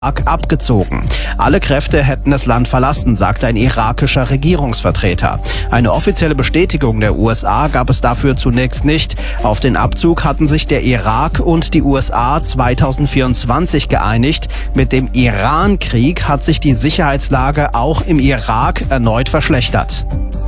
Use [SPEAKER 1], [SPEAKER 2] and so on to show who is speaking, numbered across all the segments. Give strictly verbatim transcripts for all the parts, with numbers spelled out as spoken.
[SPEAKER 1] abgezogen. Alle Kräfte hätten das Land verlassen, sagt ein irakischer Regierungsvertreter. Eine offizielle Bestätigung der U S A gab es dafür zunächst nicht. Auf den Abzug hatten sich der Irak und die U S A zweitausendvierundzwanzig geeinigt. Mit dem Iran-Krieg hat sich die Sicherheitslage auch im Irak erneut verschlechtert.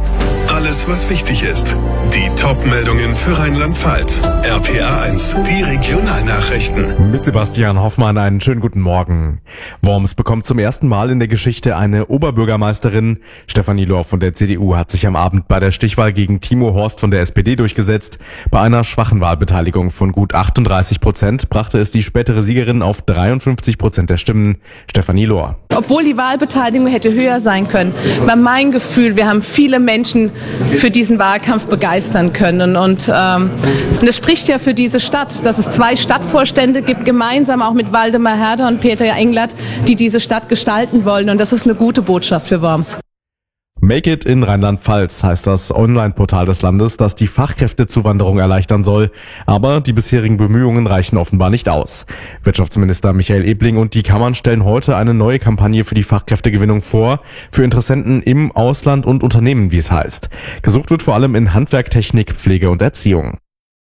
[SPEAKER 2] Alles, was wichtig ist. Die Top-Meldungen für Rheinland-Pfalz. R P R eins, die Regionalnachrichten.
[SPEAKER 3] Mit Sebastian Hoffmann einen schönen guten Morgen. Worms bekommt zum ersten Mal in der Geschichte eine Oberbürgermeisterin. Stefanie Lohr von der C D U hat sich am Abend bei der Stichwahl gegen Timo Horst von der S P D durchgesetzt. Bei einer schwachen Wahlbeteiligung von gut achtunddreißig Prozent brachte es die spätere Siegerin auf dreiundfünfzig Prozent der Stimmen. Stefanie Lohr.
[SPEAKER 4] Obwohl die Wahlbeteiligung hätte höher sein können, war mein Gefühl, wir haben viele Menschen für diesen Wahlkampf begeistern können. Und ähm, das spricht ja für diese Stadt, dass es zwei Stadtvorstände gibt, gemeinsam auch mit Waldemar Herder und Peter Englert, die diese Stadt gestalten wollen. Und das ist eine gute Botschaft für Worms.
[SPEAKER 3] Make it in Rheinland-Pfalz heißt das Online-Portal des Landes, das die Fachkräftezuwanderung erleichtern soll. Aber die bisherigen Bemühungen reichen offenbar nicht aus. Wirtschaftsminister Michael Ebling und die Kammern stellen heute eine neue Kampagne für die Fachkräftegewinnung vor, für Interessenten im Ausland und Unternehmen, wie es heißt. Gesucht wird vor allem in Handwerk, Technik, Pflege und Erziehung.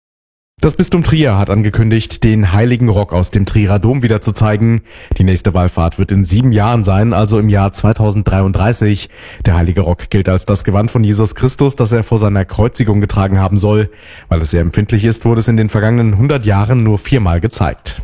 [SPEAKER 3] Das Bistum Trier hat angekündigt, den Heiligen Rock aus dem Trierer Dom wieder zu zeigen. Die nächste Wallfahrt wird in sieben Jahren sein, also im Jahr zweitausenddreiunddreißig. Der Heilige Rock gilt als das Gewand von Jesus Christus, das er vor seiner Kreuzigung getragen haben soll. Weil es sehr empfindlich ist, wurde es in den vergangenen hundert Jahren nur viermal gezeigt.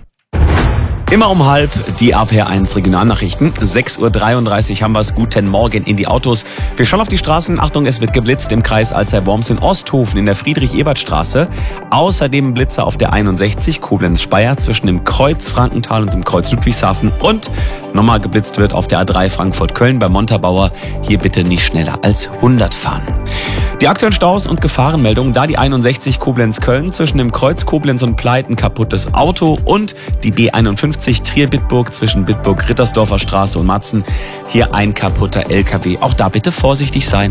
[SPEAKER 5] Immer um halb die R P R eins Regionalnachrichten. sechs Uhr dreiunddreißig haben wir es. Guten Morgen in die Autos. Wir schauen auf die Straßen. Achtung, es wird geblitzt im Kreis Alzey-Worms in Osthofen in der Friedrich-Ebert-Straße. Außerdem Blitzer auf der einundsechzig Koblenz-Speyer zwischen dem Kreuz Frankenthal und dem Kreuz Ludwigshafen. Und nochmal geblitzt wird auf der A drei Frankfurt-Köln bei Montabaur. Hier bitte nicht schneller als hundert fahren. Die aktuellen Staus und Gefahrenmeldungen, da die einundsechzig Koblenz-Köln zwischen dem Kreuz Koblenz und Pleiten kaputtes Auto und die B einundfünfzig Trier-Bitburg zwischen Bitburg-Rittersdorfer Straße und Matzen. Hier ein kaputter L K W. Auch da bitte vorsichtig sein.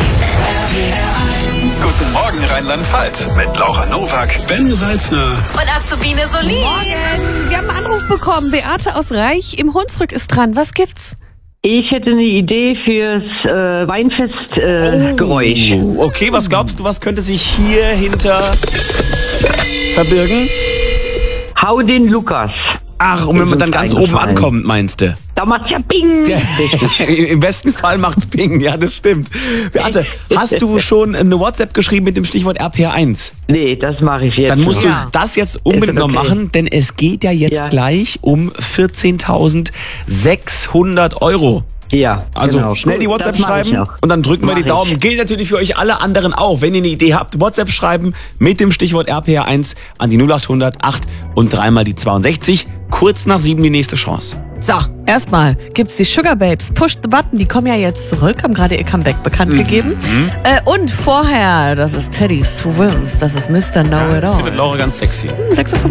[SPEAKER 2] Guten Morgen Rheinland-Pfalz mit Laura Nowak, Ben Salzner
[SPEAKER 6] und Azubine Solin.
[SPEAKER 7] Morgen. Wir haben einen Anruf bekommen. Beate aus Reich im Hunsrück ist dran. Was gibt's?
[SPEAKER 8] Ich hätte eine Idee fürs äh, Weinfest-Geräusch. Äh,
[SPEAKER 5] oh, okay, was glaubst du, was könnte sich hier hinter verbirgen?
[SPEAKER 8] Hau den Lukas.
[SPEAKER 5] Ach, und wenn man dann ganz oben ankommt, meinst du?
[SPEAKER 8] Da macht's ja Ping.
[SPEAKER 5] Im besten Fall macht's Ping, ja, das stimmt. Beate, hast du schon eine WhatsApp geschrieben mit dem Stichwort R P R eins?
[SPEAKER 8] Nee, das mache ich jetzt.
[SPEAKER 5] Dann musst
[SPEAKER 8] ja.
[SPEAKER 5] du das jetzt unbedingt okay. noch machen, denn es geht ja jetzt ja. gleich um vierzehntausendsechshundert Euro.
[SPEAKER 8] Ja,
[SPEAKER 5] also
[SPEAKER 8] genau.
[SPEAKER 5] schnell die WhatsApp
[SPEAKER 8] das
[SPEAKER 5] schreiben und dann drücken wir
[SPEAKER 8] mach
[SPEAKER 5] die Daumen.
[SPEAKER 8] Ich.
[SPEAKER 5] Gilt natürlich für euch alle anderen auch. Wenn ihr eine Idee habt, WhatsApp schreiben mit dem Stichwort R P R eins an die null achthundert acht und dreimal die zweiundsechzig. Kurz nach sieben die nächste Chance.
[SPEAKER 7] So, erstmal gibt's die Sugar Babes. Push the Button, die kommen ja jetzt zurück, haben gerade ihr Comeback bekannt mhm. gegeben. Mhm. Äh, und vorher, das ist Teddy Swims, das ist Mister Know It All.
[SPEAKER 5] Findet Laura ganz sexy.
[SPEAKER 7] sechs Uhr